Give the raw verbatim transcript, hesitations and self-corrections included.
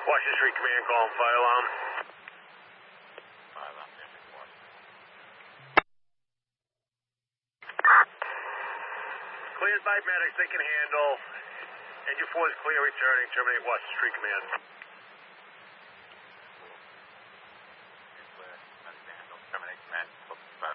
Washington Street Command calling fire alarm. Fire alarm, ten report. Cleared by medics, they can handle. Engine four is clear, returning, terminate Washington Street Command.